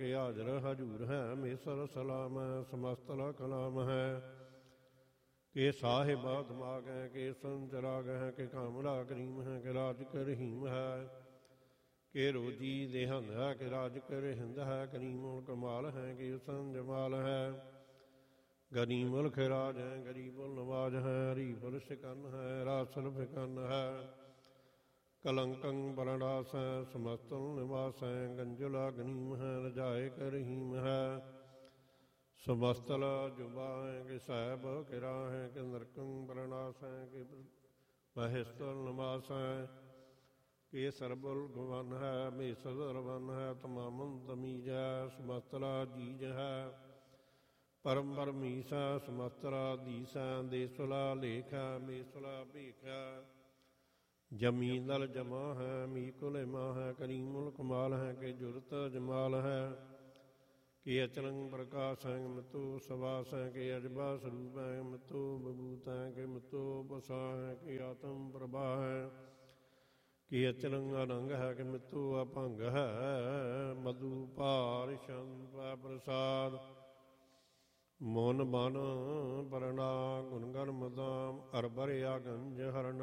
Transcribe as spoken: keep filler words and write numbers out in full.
ਕਿ ਹਾਜ਼ਰ ਹਜੂਰ ਹੈ। ਮੇਸਰ ਸਲਾਮ ਹੈ ਸਮਸਤ ਲਾ ਕਲਾਮ ਹੈ। ਕਿ ਸਾਹਿਬ ਦਿਮਾਗ ਹੈ ਕਿ ਸੰਚਰਾਗ ਹੈ ਕਿ ਕਾਮਰਾ ਕਰੀਮ ਹੈ ਕਿ ਰਾਜ ਕਰ ਰਹੀਮ ਹੈ। ਕਿ ਰੋਜੀ ਦੇਹੰਦ ਹੈ ਕਿ ਰਾਜ ਕਰ ਹਿੰਦ ਹੈ। ਕਰੀਮੁਲ ਕਮਾਲ ਹੈ ਕਿ ਹੁਸਨ ਜਮਾਲ ਹੈ। ਗਰੀਮੁਲ ਖਿਰਾਜ ਹੈ ਗਰੀਬੁਲ ਨਵਾਜ ਹੈ। ਹਰੀਫੁਲ ਸਿਕਨ ਹੈ ਰਾਸੁਲ ਫਿਕਨ ਹੈ। ਕਲੰਕੰ ਬਰਣਾਸ ਹੈ ਸਮਸਤੁਲ ਨਿਵਾਸ ਹੈ। ਗੰਜੁਲਾ ਗਨੀਮ ਹੈ ਰਜਾਏ ਕਰ ਰਹੀਮ ਹੈ। ਸਮਸਤਲ ਜੁਬਾ ਹੈ ਕਿ ਸਾਹਿਬ ਕਿਰਾ ਹੈ ਕਿ ਨਰਕੰ ਬਰਣਾਸ ਹੈ ਕਿ ਮਹਿਸਤਲ ਨਿਵਾਸ ਹੈ। ਕਿ ਸਰਬੁਲ ਗਵਨ ਹੈ ਮੇਸਰ ਵਨ ਹੈ। ਤਮਾਮਨ ਤਮੀਜ ਹੈ ਸਮਸਤਲਾ ਜੀਜ ਹੈ। ਪਰਮ ਪਰਮੀਸ ਹੈ ਸਮਸਤਲਾ ਦੀਸ ਹੈ। ਦੇਸੁਲਾ ਲੇਖ ਹੈ ਮੇਸੁਲਾ ਭੇਖ ਹੈ। ਜਮੀਨਲ ਜਮਾ ਹੈ ਮੀਕੁਲ ਇਮਾ ਹੈ। ਕਰੀਮੁਲ ਕਮਾਲ ਹੈ ਕਿ ਜੁਰਤ ਜਮਾਲ ਹੈ। ਕਿ ਅਚਰੰਗ ਪ੍ਰਕਾਸ਼ ਹੈ ਮਿਤੂ ਸਵਾਸ ਹੈ। ਕਿ ਅਜਬਾ ਸਰੂਪ ਹੈ ਮਿਤੂ ਬਬੂਤ ਹੈ। ਕਿ ਮਿਤੂ ਪਸਾ ਹੈ ਕਿ ਆਤਮ ਪ੍ਰਭਾ ਹੈ। ਕਿ ਅਚਰੰਗ ਅਨੰਗ ਹੈ ਕਿ ਮਿਤੂ ਅਭੰਗ ਹੈ। ਮਧੂ ਭਾਰ ਸ਼ੰਦ ਪ੍ਰਸਾਦ ਮੋਨ ਬਨ ਪਰਣਾ ਗੁਣਗਨ ਮਦਾਮ ਅਰਬਰ ਆਗੰਜ ਹਰਨ